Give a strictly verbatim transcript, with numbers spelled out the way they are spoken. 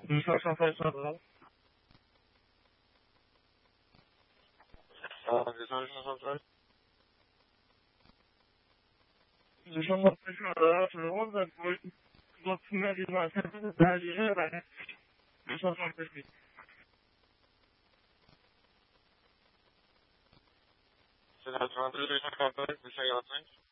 deux cent soixante euros. Ah, deux cent soixante. deux cent soixante euros, ça peut continuer à vivre à cette vie, d'allier, deux cent soixante-huit. C'est la trente-deux, deux cent quarante-cinq, deux cent quarante-cinq.